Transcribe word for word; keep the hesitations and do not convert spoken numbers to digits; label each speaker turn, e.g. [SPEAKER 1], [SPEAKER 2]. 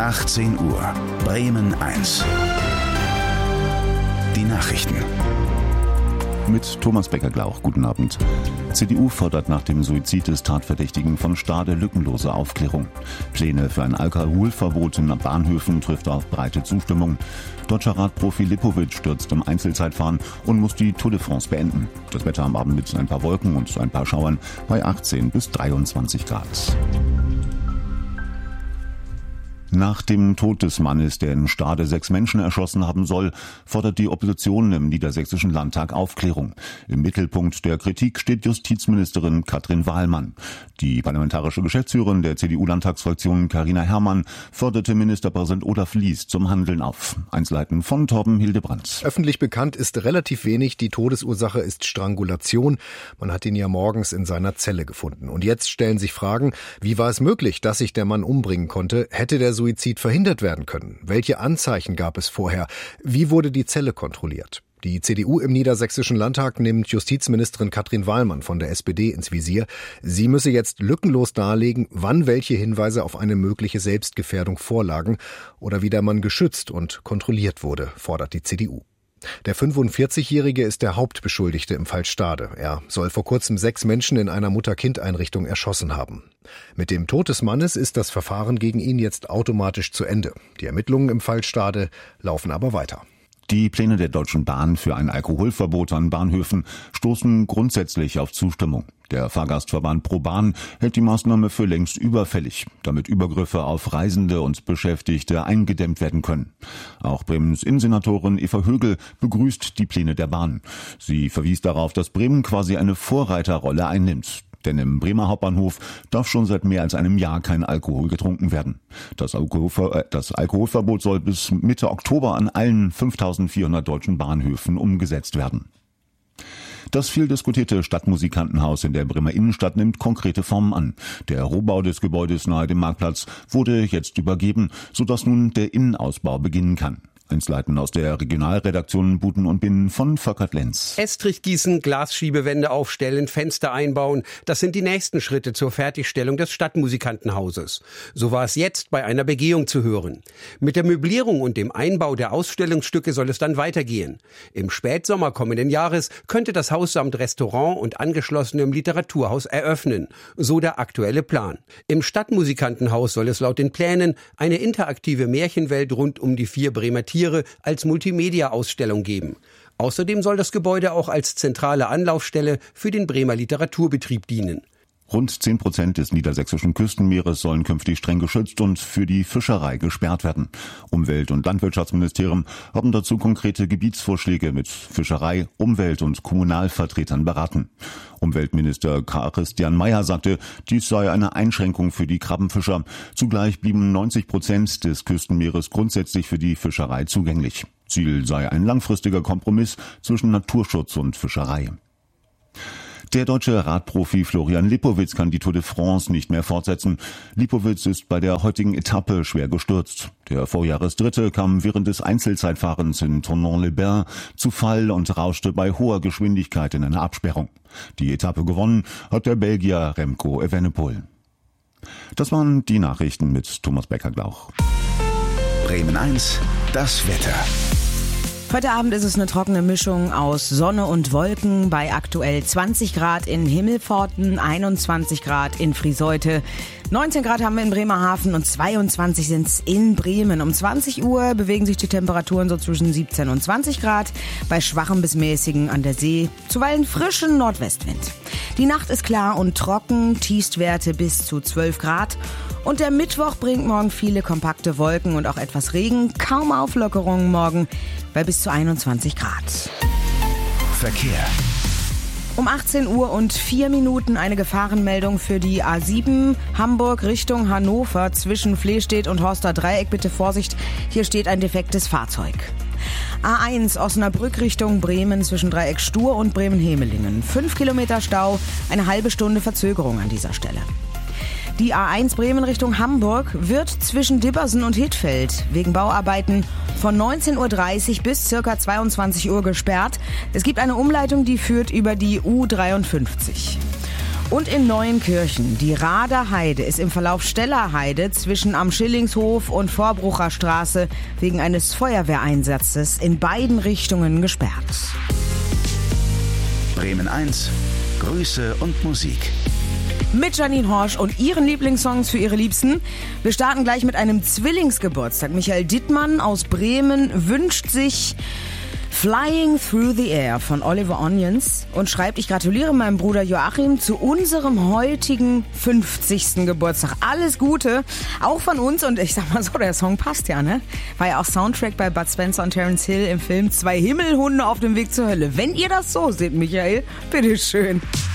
[SPEAKER 1] achtzehn Uhr, Bremen eins. Die Nachrichten.
[SPEAKER 2] Mit Thomas Becker-Glauch, guten Abend. C D U fordert nach dem Suizid des Tatverdächtigen von Stade lückenlose Aufklärung. Pläne für ein Alkoholverbot in Bahnhöfen trifft auf breite Zustimmung. Deutscher Radprofi Lipowitz stürzt im Einzelzeitfahren und muss die Tour de France beenden. Das Wetter am Abend mit ein paar Wolken und ein paar Schauern bei achtzehn bis dreiundzwanzig Grad. Nach dem Tod des Mannes, der in Stade sechs Menschen erschossen haben soll, fordert die Opposition im Niedersächsischen Landtag Aufklärung. Im Mittelpunkt der Kritik steht Justizministerin Katrin Wahlmann. Die parlamentarische Geschäftsführerin der C D U-Landtagsfraktion Carina Herrmann forderte Ministerpräsident Olaf Lies zum Handeln auf. Einzelheiten von Torben Hildebrandt.
[SPEAKER 3] Öffentlich bekannt ist relativ wenig. Die Todesursache ist Strangulation. Man hat ihn ja morgens in seiner Zelle gefunden. Und jetzt stellen sich Fragen, wie war es möglich, dass sich der Mann umbringen konnte? Hätte der Suizid verhindert werden können? Welche Anzeichen gab es vorher? Wie wurde die Zelle kontrolliert? Die C D U im Niedersächsischen Landtag nimmt Justizministerin Katrin Wahlmann von der S P D ins Visier. Sie müsse jetzt lückenlos darlegen, wann welche Hinweise auf eine mögliche Selbstgefährdung vorlagen oder wie der Mann geschützt und kontrolliert wurde, fordert die C D U. Der fünfundvierzigjährige ist der Hauptbeschuldigte im Fall Stade. Er soll vor kurzem sechs Menschen in einer Mutter-Kind-Einrichtung erschossen haben. Mit dem Tod des Mannes ist das Verfahren gegen ihn jetzt automatisch zu Ende. Die Ermittlungen im Fall Stade laufen aber weiter.
[SPEAKER 2] Die Pläne der Deutschen Bahn für ein Alkoholverbot an Bahnhöfen stoßen grundsätzlich auf Zustimmung. Der Fahrgastverband ProBahn hält die Maßnahme für längst überfällig, damit Übergriffe auf Reisende und Beschäftigte eingedämmt werden können. Auch Bremens Innensenatorin Eva Högel begrüßt die Pläne der Bahn. Sie verwies darauf, dass Bremen quasi eine Vorreiterrolle einnimmt. Denn im Bremer Hauptbahnhof darf schon seit mehr als einem Jahr kein Alkohol getrunken werden. Das, Alkoholver- äh, das Alkoholverbot soll bis Mitte Oktober an allen fünftausendvierhundert deutschen Bahnhöfen umgesetzt werden. Das viel diskutierte Stadtmusikantenhaus in der Bremer Innenstadt nimmt konkrete Formen an. Der Rohbau des Gebäudes nahe dem Marktplatz wurde jetzt übergeben, sodass nun der Innenausbau beginnen kann. Einzelheiten aus der Regionalredaktion Buten und Binnen von Volkert Lenz.
[SPEAKER 4] Estrich gießen, Glasschiebewände aufstellen, Fenster einbauen. Das sind die nächsten Schritte zur Fertigstellung des Stadtmusikantenhauses. So war es jetzt bei einer Begehung zu hören. Mit der Möblierung und dem Einbau der Ausstellungsstücke soll es dann weitergehen. Im Spätsommer kommenden Jahres könnte das Haus samt Restaurant und angeschlossenem Literaturhaus eröffnen. So der aktuelle Plan. Im Stadtmusikantenhaus soll es laut den Plänen eine interaktive Märchenwelt rund um die vier Bremer Tiere als Multimedia-Ausstellung geben. Außerdem soll das Gebäude auch als zentrale Anlaufstelle für den Bremer Literaturbetrieb dienen.
[SPEAKER 2] Rund zehn Prozent des niedersächsischen Küstenmeeres sollen künftig streng geschützt und für die Fischerei gesperrt werden. Umwelt- und Landwirtschaftsministerium haben dazu konkrete Gebietsvorschläge mit Fischerei, Umwelt- und Kommunalvertretern beraten. Umweltminister Christian Mayer sagte, dies sei eine Einschränkung für die Krabbenfischer. Zugleich blieben neunzig Prozent des Küstenmeeres grundsätzlich für die Fischerei zugänglich. Ziel sei ein langfristiger Kompromiss zwischen Naturschutz und Fischerei. Der deutsche Radprofi Florian Lipowitz kann die Tour de France nicht mehr fortsetzen. Lipowitz ist bei der heutigen Etappe schwer gestürzt. Der Vorjahresdritte kam während des Einzelzeitfahrens in Tournon-les-Bains zu Fall und rauschte bei hoher Geschwindigkeit in eine Absperrung. Die Etappe gewonnen hat der Belgier Remco Evenepoel. Das waren die Nachrichten mit Thomas Becker-Glauch.
[SPEAKER 1] Bremen eins, das Wetter.
[SPEAKER 5] Heute Abend ist es eine trockene Mischung aus Sonne und Wolken bei aktuell zwanzig Grad in Himmelpforten, einundzwanzig Grad in Frieseute. neunzehn Grad haben wir in Bremerhaven und zweiundzwanzig sind es in Bremen. Um zwanzig Uhr bewegen sich die Temperaturen so zwischen siebzehn und zwanzig Grad, bei schwachem bis mäßigen an der See, zuweilen frischen Nordwestwind. Die Nacht ist klar und trocken, Tiefstwerte bis zu zwölf Grad. Und der Mittwoch bringt morgen viele kompakte Wolken und auch etwas Regen, kaum Auflockerungen morgen bei bis zu einundzwanzig Grad.
[SPEAKER 1] Verkehr.
[SPEAKER 5] Um achtzehn Uhr und vier Minuten eine Gefahrenmeldung für die A sieben Hamburg Richtung Hannover zwischen Flehstedt und Horster Dreieck. Bitte Vorsicht, hier steht ein defektes Fahrzeug. A eins Osnabrück Richtung Bremen zwischen Dreieck Stur und Bremen-Hemelingen. Fünf Kilometer Stau, eine halbe Stunde Verzögerung an dieser Stelle. Die A eins Bremen Richtung Hamburg wird zwischen Dibbersen und Hittfeld wegen Bauarbeiten von neunzehn Uhr dreißig bis ca. zweiundzwanzig Uhr gesperrt. Es gibt eine Umleitung, die führt über die U dreiundfünfzig. Und in Neuenkirchen, die Rader Heide ist im Verlauf Steller Heide zwischen Am Schillingshof und Vorbrucher Straße wegen eines Feuerwehreinsatzes in beiden Richtungen gesperrt.
[SPEAKER 1] Bremen eins, Grüße und Musik.
[SPEAKER 5] Mit Janine Horsch und ihren Lieblingssongs für ihre Liebsten. Wir starten gleich mit einem Zwillingsgeburtstag. Michael Dittmann aus Bremen wünscht sich Flying Through the Air von Oliver Onions und schreibt, ich gratuliere meinem Bruder Joachim zu unserem heutigen fünfzigsten Geburtstag. Alles Gute, auch von uns. Und ich sag mal so, der Song passt ja, ne? War ja auch Soundtrack bei Bud Spencer und Terence Hill im Film Zwei Himmelhunde auf dem Weg zur Hölle. Wenn ihr das so seht, Michael, bitteschön.